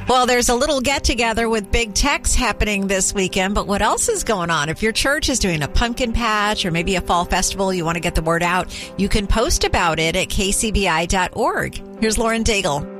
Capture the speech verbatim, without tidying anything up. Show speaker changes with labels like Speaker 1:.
Speaker 1: Well, there's a little get-together with Big Tex happening this weekend, but what else is going on? If your church is doing a pumpkin patch or maybe a fall festival, you want to get the word out, you can post about it at k c b i dot org. Here's Lauren Daigle.